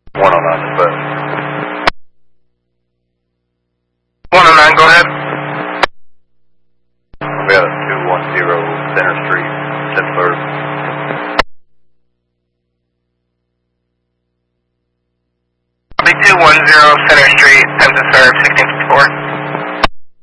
109, but 109, go ahead. we have 210 Center Street, Pittsburgh. 210 Center Street, time to serve, 16